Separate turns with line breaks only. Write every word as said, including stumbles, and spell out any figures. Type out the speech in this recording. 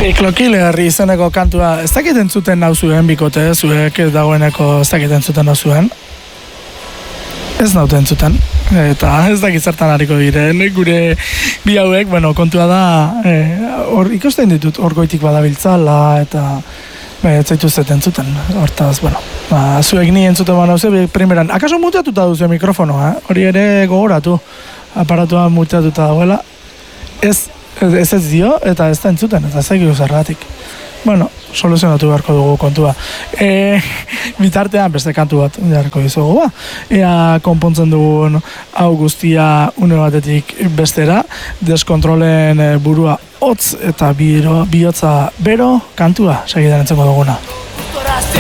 Iklokilerri izeneko kantua, ez dakit entzuten nau zuen bikote, zuek dagoeneko ez dakit entzuten nau zuen. Ez naute entzuten, eta ez dakit zertan hariko diren, gure bi hauek, bueno, kontua da, hor e, ikusten ditut, hor goitik badabiltzala, eta be, ez zaitu zet entzuten, hortaz, bueno, ba, zuek ni entzuten ba nauze, primeran, akaso muteatuta duzu mikrofonoa, eh? Hori ere gogoratu, aparatua muteatuta dagoela, ez, ez ez dio, eta ez da entzuten, eta ez da egiru zergatik. Bueno, soluzionatu beharko dugu kontua. E, bitartean beste kantu bat jarriko dizugu ba. Ea konpontzen dugun hau guztia une batetik bestera, deskontrolen burua hotz eta biro, bihotza bero kantua segidan entzeko duguna.